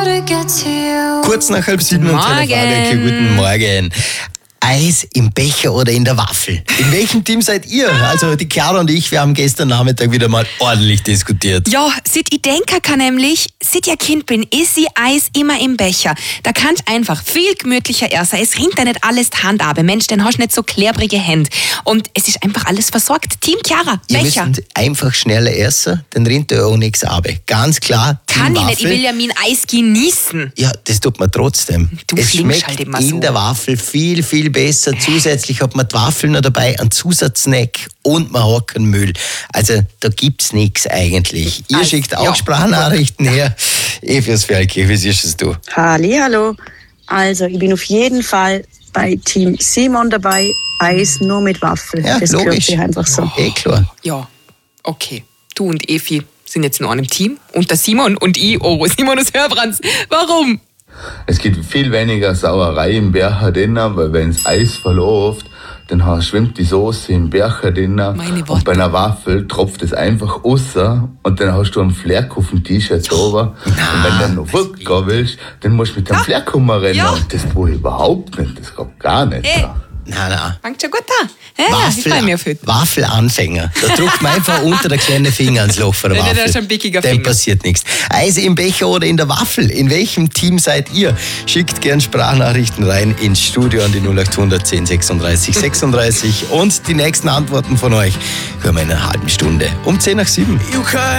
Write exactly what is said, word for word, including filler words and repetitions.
Kurz nach halb sieben und Telefon. Guten Morgen. Eis im Becher oder in der Waffel? In welchem Team seid ihr? Also die Clara und ich, wir haben gestern Nachmittag wieder mal ordentlich diskutiert. Ja, seit ich denken kann nämlich, seit ich ein Kind bin, ist ich Eis immer im Becher. Da kannst einfach viel gemütlicher essen. Es rinnt da nicht alles die Hand ab. Mensch, dann hast du nicht so klebrige Hände. Und es ist einfach alles versorgt. Team Clara, Becher. Ihr müsst einfach schneller essen, dann rinnt da auch nichts ab. Ganz klar, Team Kann ich Waffel. nicht, ich will ja mein Eis genießen. Ja, das tut man trotzdem. Du es schmeckt halt immer in so. der Waffel viel, viel besser. Zusätzlich hat man die Waffeln noch dabei, einen Zusatzsnack und man hat keinen Müll. Also da gibt's nichts eigentlich. Ihr Also, schickt auch ja. Sprachnachrichten her. Eh fürs Ferkel, wie siehst es du? Hallihallo. Also, ich bin auf jeden Fall bei Team Simon dabei. Eis nur mit Waffel. Ja, das logisch. gehört sich einfach so. Eh klar. Ja, okay. Du und Efi sind jetzt in einem Team. Und der Simon und ich, oh, Simon aus Hörbrands. Warum? Es gibt viel weniger Sauerei im Becher drin, weil wenn das Eis verläuft, dann schwimmt die Soße im Becher drin. Meine Worte. Und bei einer Waffel tropft es einfach raus und dann hast du einen Fleck auf dem T-Shirt drüber. Und wenn du dann noch weggehen willst, dann musst du mit dem Ja. Fleck rumrennen. Ja. Und das brauche ich überhaupt nicht. Das geht gar nicht. Hey. Nein, nein. Fängt schon gut an. Ja, ja, ich freue mich auf heute. Waffelanfänger. Da drückt man einfach unter der kleinen Finger ans Loch von der Nein, Waffel. das ist ein pickiger Dem Finger. passiert nichts. Eis im Becher oder in der Waffel? In welchem Team seid ihr? Schickt gern Sprachnachrichten rein ins Studio an die null acht hundert zehn sechsunddreißig sechsunddreißig. Und die nächsten Antworten von euch hören wir in einer halben Stunde um zehn nach sieben.